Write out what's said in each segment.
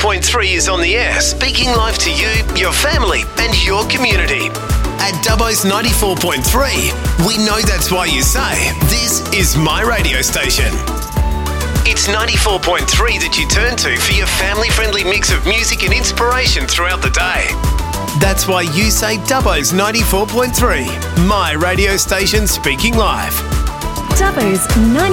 94.3 is on the air, speaking live to you, your family and your community. At Dubbo's 94.3, we know that's why you say, this is my radio station. It's 94.3 that you turn to for your family-friendly mix of music and inspiration throughout the day. That's why you say Dubbo's 94.3, my radio station speaking live. Dubbo's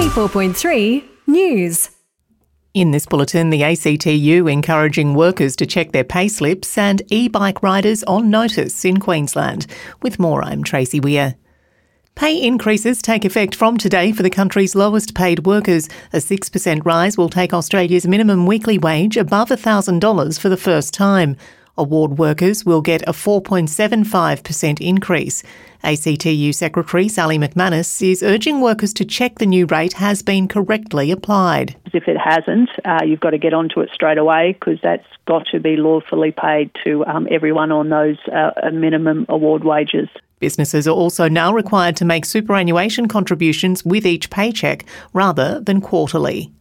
94.3 News. In this bulletin, the ACTU encouraging workers to check their pay slips and e-bike riders on notice in Queensland. With more, I'm Tracy Weir. Pay increases take effect from today for the country's lowest paid workers. A 6% rise will take Australia's minimum weekly wage above $1,000 for the first time. Award workers will get a 4.75% increase. ACTU Secretary Sally McManus is urging workers to check the new rate has been correctly applied. If it hasn't, you've got to get onto it straight away because that's got to be lawfully paid to everyone on those minimum award wages. Businesses are also now required to make superannuation contributions with each paycheck rather than quarterly.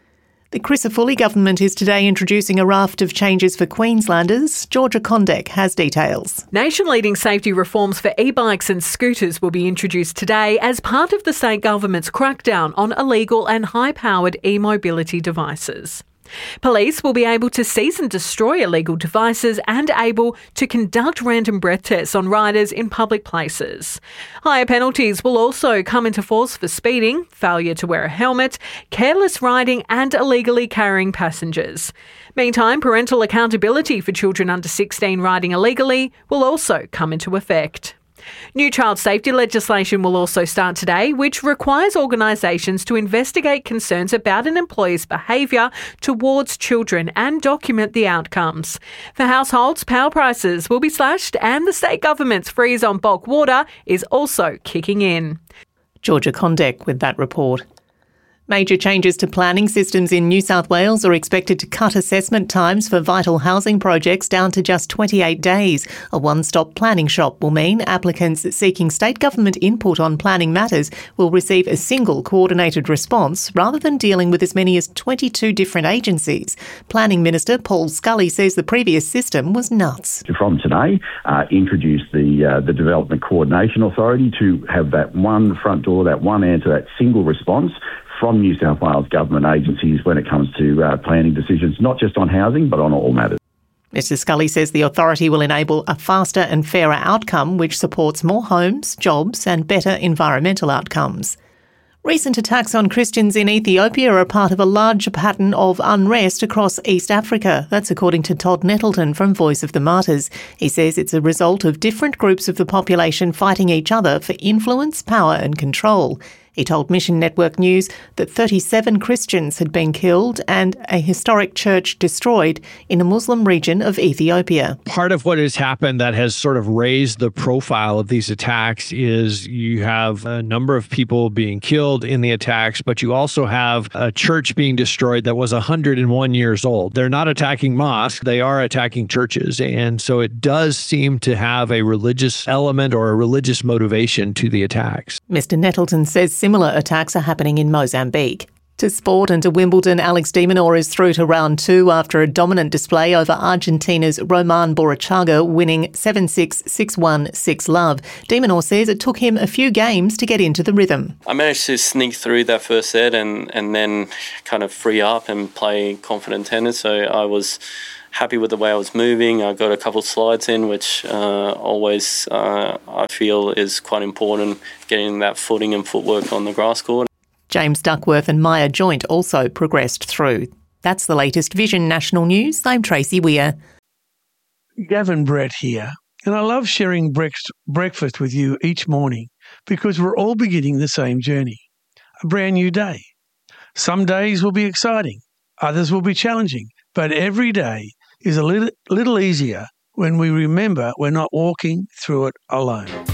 The Crisafulli government is today introducing a raft of changes for Queenslanders. Georgia Condek has details. Nation-leading safety reforms for e-bikes and scooters will be introduced today as part of the state government's crackdown on illegal and high-powered e-mobility devices. Police will be able to seize and destroy illegal devices and able to conduct random breath tests on riders in public places. Higher penalties will also come into force for speeding, failure to wear a helmet, careless riding and illegally carrying passengers. Meantime, parental accountability for children under 16 riding illegally will also come into effect. New child safety legislation will also start today, which requires organisations to investigate concerns about an employer's behaviour towards children and document the outcomes. For households, power prices will be slashed and the state government's freeze on bulk water is also kicking in. Georgia Condek with that report. Major changes to planning systems in New South Wales are expected to cut assessment times for vital housing projects down to just 28 days. A one-stop planning shop will mean applicants seeking state government input on planning matters will receive a single coordinated response rather than dealing with as many as 22 different agencies. Planning Minister Paul Scully says the previous system was nuts. From today, introduce the Development Coordination Authority to have that one front door, that one answer, that single response from New South Wales government agencies when it comes to planning decisions, not just on housing, but on all matters. Mr Scully says the authority will enable a faster and fairer outcome which supports more homes, jobs and better environmental outcomes. Recent attacks on Christians in Ethiopia are part of a larger pattern of unrest across East Africa. That's according to Todd Nettleton from Voice of the Martyrs. He says it's a result of different groups of the population fighting each other for influence, power and control. He told Mission Network News that 37 Christians had been killed and a historic church destroyed in a Muslim region of Ethiopia. Part of what has happened that has sort of raised the profile of these attacks is you have a number of people being killed in the attacks, but you also have a church being destroyed that was 101 years old. They're not attacking mosques, they are attacking churches. And so it does seem to have a religious element or a religious motivation to the attacks. Mr Nettleton says similar attacks are happening in Mozambique. To sport and to Wimbledon, Alex de Minaur is through to round 2 after a dominant display over Argentina's Roman Boruchaga, winning 7-6, 6-1, 6-love. De Minaur says it took him a few games to get into the rhythm. I managed to sneak through that first set and then kind of free up and play confident tennis, so I was happy with the way I was moving. I got a couple of slides in, which always I feel is quite important, getting that footing and footwork on the grass court. James Duckworth and Maya Joint also progressed through. That's the latest Vision National News. I'm Tracy Weir. Gavin Brett here, and I love sharing breakfast with you each morning because we're all beginning the same journey, a brand new day. Some days will be exciting, others will be challenging, but every day is a little easier when we remember we're not walking through it alone.